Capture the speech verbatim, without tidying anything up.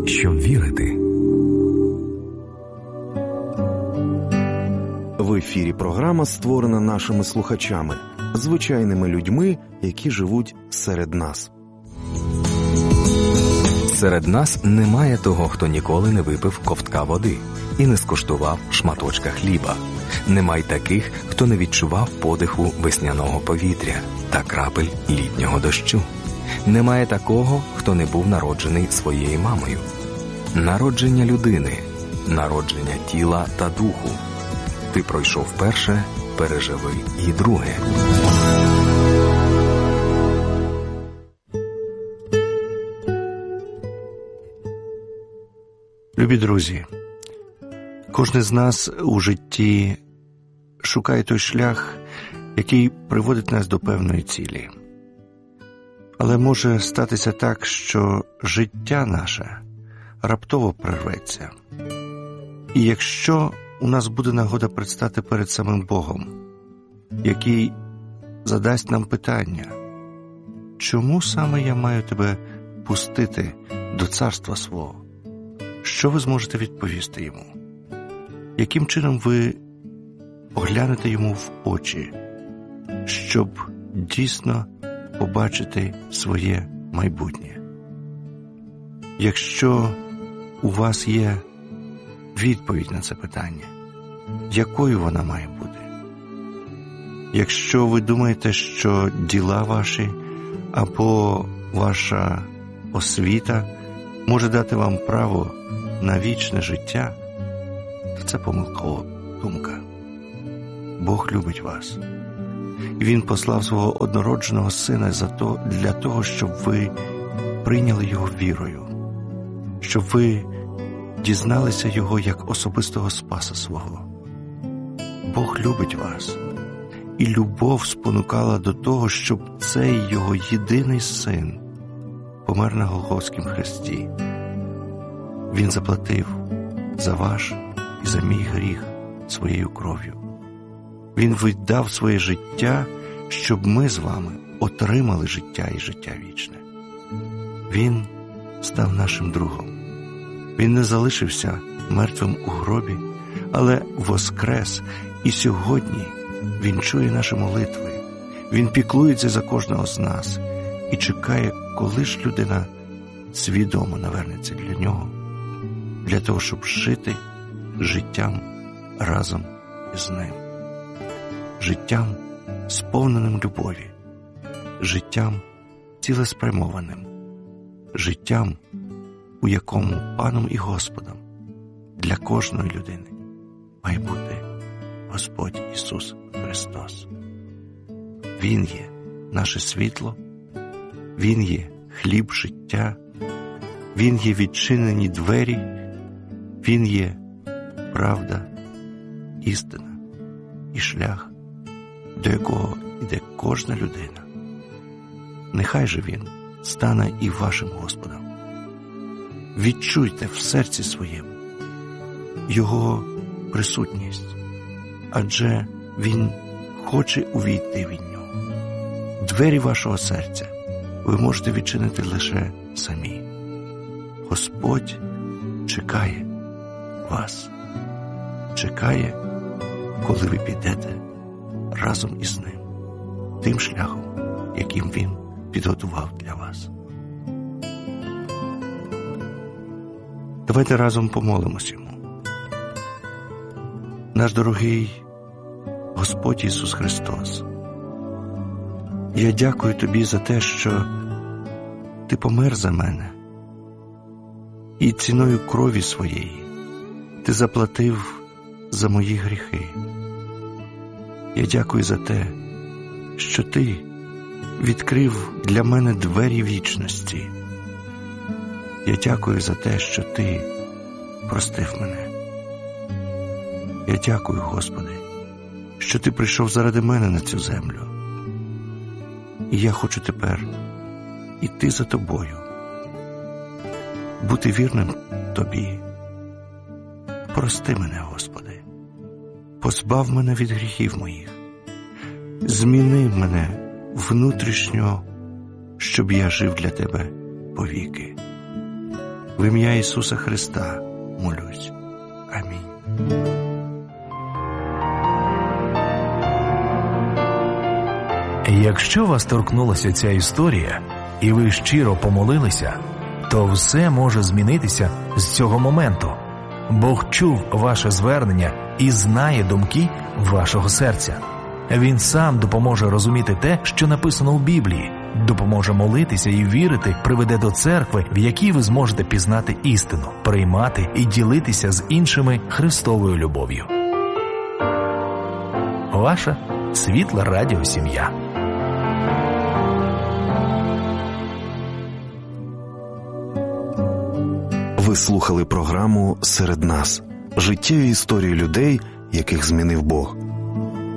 щоб вірити. В ефірі програма створена нашими слухачами, звичайними людьми, які живуть серед нас. Серед нас немає того, хто ніколи не випив ковтка води і не скуштував шматочка хліба. Немає таких, хто не відчував подиху весняного повітря та крапель літнього дощу. Немає такого, хто не був народжений своєю мамою. Народження людини, народження тіла та духу. Ти пройшов перше, переживи і друге. Любі друзі, кожен з нас у житті шукає той шлях, який приводить нас до певної цілі. Але може статися так, що життя наше раптово прерветься. І якщо у нас буде нагода предстати перед самим Богом, який задасть нам питання: чому саме я маю тебе пустити до царства свого? Що ви зможете відповісти йому? Яким чином ви поглянете йому в очі, щоб дійсно побачити своє майбутнє? Якщо у вас є відповідь на це питання, якою вона має бути? Якщо ви думаєте, що діла ваші або ваша освіта може дати вам право на вічне життя, то це помилкова думка. Бог любить вас. І Він послав свого однородженого Сина за то, для того, щоб ви прийняли Його вірою, щоб ви дізналися Його як особистого Спаса свого. Бог любить вас. І любов спонукала до того, щоб цей Його єдиний Син помер на Голгофському хресті. Він заплатив за ваш і за мій гріх своєю кров'ю. Він віддав своє життя, щоб ми з вами отримали життя і життя вічне. Він став нашим другом. Він не залишився мертвим у гробі, але воскрес, і сьогодні Він чує наші молитви. Він піклується за кожного з нас і чекає, коли ж людина свідомо навернеться для нього, для того, щоб жити життям разом із ним. Життям, сповненим любові, життям цілеспрямованим, життям, у якому Паном і Господом для кожної людини має бути Господь Ісус Христос. Він є наше світло, Він є хліб життя, Він є відчинені двері, Він є правда, істина і шлях, до якого йде кожна людина. Нехай же Він стане і вашим Господом. Відчуйте в серці своєму Його присутність, адже Він хоче увійти від нього. Двері вашого серця ви можете відчинити лише самі. Господь чекає вас. Чекає, коли ви підете разом із Ним, тим шляхом, яким Він підготував для вас. Давайте разом помолимось Йому. Наш дорогий Господь Ісус Христос, я дякую Тобі за те, що Ти помер за мене, і ціною крові своєї Ти заплатив за мої гріхи. Я дякую за те, що Ти відкрив для мене двері вічності. Я дякую за те, що Ти простив мене. Я дякую, Господи, що Ти прийшов заради мене на цю землю. І я хочу тепер іти за Тобою, бути вірним Тобі. Прости мене, Господи, позбав мене від гріхів моїх, зміни мене внутрішньо, щоб я жив для Тебе повіки. В ім'я Ісуса Христа молюсь. Амінь. Якщо вас торкнулася ця історія, і ви щиро помолилися, то все може змінитися з цього моменту. Бог чув ваше звернення і знає думки вашого серця. Він сам допоможе розуміти те, що написано у Біблії, допоможе молитися і вірити, приведе до церкви, в якій ви зможете пізнати істину, приймати і ділитися з іншими Христовою любов'ю. Ваша Світла Радіосім'я. Ви слухали програму «Серед нас» – життєві історії людей, яких змінив Бог.